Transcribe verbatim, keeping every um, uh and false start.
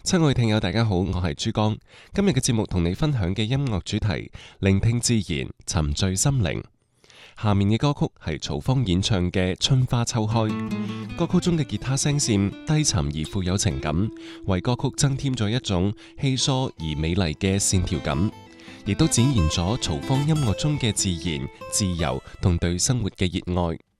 親愛聽友大家好，我係珠江。今日嘅節目同你分享嘅音樂主題，聆聽自然，沉醉心靈。下面嘅歌曲係曹芳演唱嘅《春花秋開》。歌曲中嘅吉他聲線低沉而富有情感，為歌曲增添咗一種稀疏而美麗嘅線條感，亦都展現咗曹芳音樂中嘅自然、自由同對生活嘅熱愛。